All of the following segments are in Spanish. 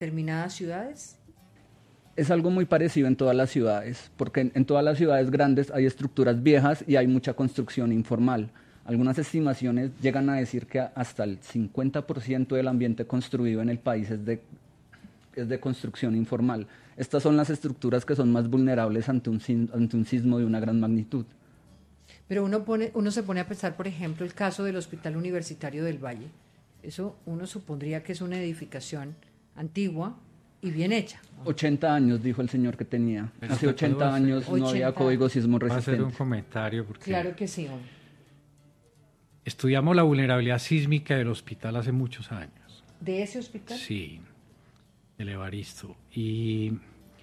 determinadas ciudades? Es algo muy parecido en todas las ciudades, porque en todas las ciudades grandes hay estructuras viejas y hay mucha construcción informal. Algunas estimaciones llegan a decir que hasta el 50% del ambiente construido en el país es de construcción informal. Estas son las estructuras que son más vulnerables ante un sismo de una gran magnitud. Pero uno se pone a pensar, por ejemplo, el caso del Hospital Universitario del Valle. Eso uno supondría que es una edificación antigua y bien hecha. 80 años, dijo el señor que tenía. Pero hace 80 años no había código sismo resistente. Voy a hacer un comentario porque... Claro que sí, hombre. Estudiamos la vulnerabilidad sísmica del hospital hace muchos años. ¿De ese hospital? Sí, del Evaristo. Y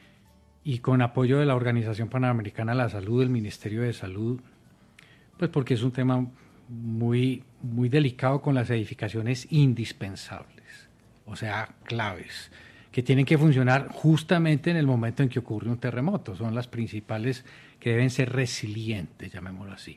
con apoyo de la Organización Panamericana de la Salud, del Ministerio de Salud, pues porque es un tema muy, muy delicado con las edificaciones indispensables, o sea, claves, que tienen que funcionar justamente en el momento en que ocurre un terremoto. Son las principales que deben ser resilientes, llamémoslo así.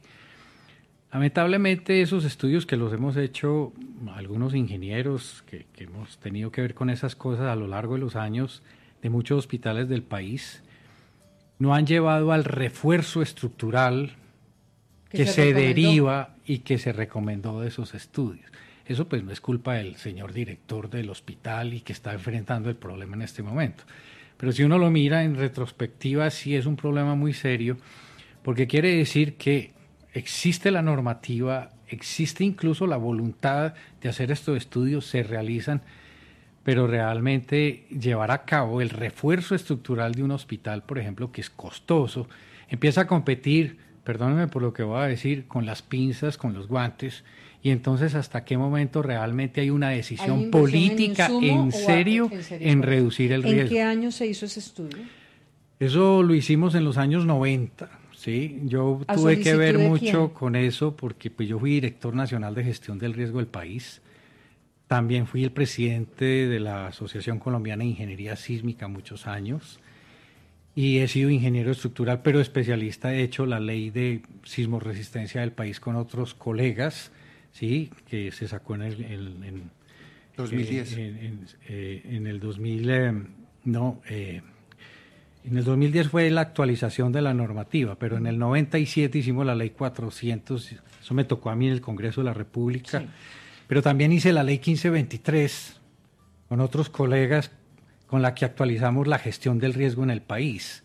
Lamentablemente esos estudios que los hemos hecho algunos ingenieros que hemos tenido que ver con esas cosas a lo largo de los años de muchos hospitales del país, no han llevado al refuerzo estructural que se deriva y que se recomendó de esos estudios. Eso pues no es culpa del señor director del hospital y que está enfrentando el problema en este momento. Pero si uno lo mira en retrospectiva, sí es un problema muy serio, porque quiere decir que existe la normativa, existe incluso la voluntad de hacer estos estudios, se realizan, pero realmente llevar a cabo el refuerzo estructural de un hospital, por ejemplo, que es costoso, empieza a competir, perdónenme por lo que voy a decir, con las pinzas, con los guantes, y entonces hasta qué momento realmente hay una decisión política en serio en reducir el riesgo. ¿En qué año se hizo ese estudio? Eso lo hicimos en los años 90. Sí, yo tuve que ver mucho con eso porque pues yo fui director nacional de gestión del riesgo del país. También fui el presidente de la Asociación Colombiana de Ingeniería Sísmica muchos años y he sido ingeniero estructural, pero especialista. He hecho la ley de sismorresistencia del país con otros colegas, sí, que se sacó en el 2010. En el 2000, en el 2010 fue la actualización de la normativa, pero en el 97 hicimos la ley 400, eso me tocó a mí en el Congreso de la República, sí. Pero también hice la ley 1523 con otros colegas con la que actualizamos la gestión del riesgo en el país.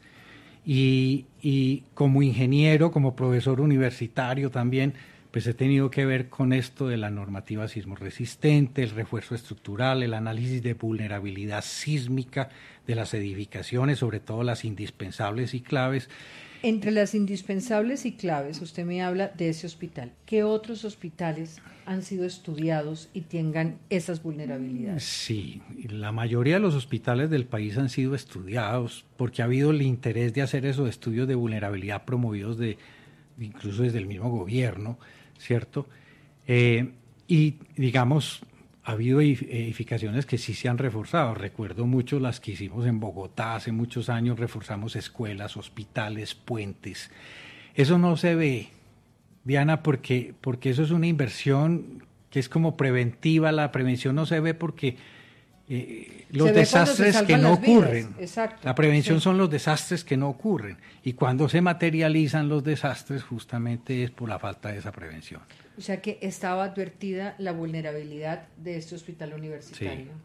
Y como ingeniero, como profesor universitario también, pues he tenido que ver con esto de la normativa sismorresistente, el refuerzo estructural, el análisis de vulnerabilidad sísmica de las edificaciones, sobre todo las indispensables y claves. Entre las indispensables y claves, usted me habla de ese hospital. ¿Qué otros hospitales han sido estudiados y tengan esas vulnerabilidades? Sí, la mayoría de los hospitales del país han sido estudiados porque ha habido el interés de hacer esos estudios de vulnerabilidad promovidos incluso desde el mismo gobierno, ¿cierto? Y digamos, ha habido edificaciones que sí se han reforzado. Recuerdo mucho las que hicimos en Bogotá hace muchos años, reforzamos escuelas, hospitales, puentes. Eso no se ve, Diana, porque eso es una inversión que es como preventiva. La prevención no se ve porque los desastres que no ocurren. Exacto, la prevención son los desastres que no ocurren. Y cuando se materializan los desastres, justamente es por la falta de esa prevención. O sea que estaba advertida la vulnerabilidad de este hospital universitario. Sí.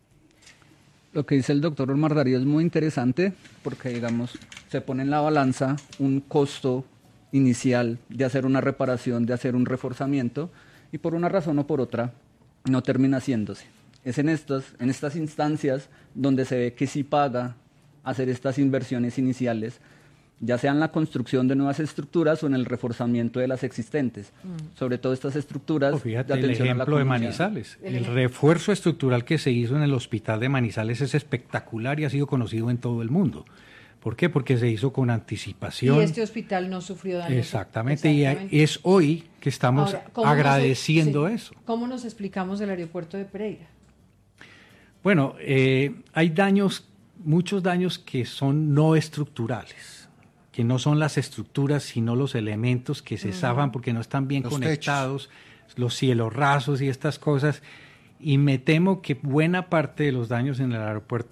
Lo que dice el doctor Omar Darío es muy interesante porque, digamos, se pone en la balanza un costo inicial de hacer una reparación, de hacer un reforzamiento, y por una razón o por otra no termina haciéndose. Es en estas instancias donde se ve que sí paga hacer estas inversiones iniciales, ya sea en la construcción de nuevas estructuras o en el reforzamiento de las existentes. Sobre todo estas estructuras fíjate, de atención a la comunidad. El ejemplo de Manizales. El refuerzo estructural que se hizo en el hospital de Manizales es espectacular y ha sido conocido en todo el mundo. ¿Por qué? Porque se hizo con anticipación. Y este hospital no sufrió daños. Exactamente. Y es hoy que estamos agradeciendo eso. ¿Cómo nos explicamos el aeropuerto de Pereira? Bueno, hay muchos daños que son no estructurales, que no son las estructuras, sino los elementos que se zafan porque no están bien conectados, los cielos rasos y estas cosas. y me temo que buena parte de los daños en el aeropuerto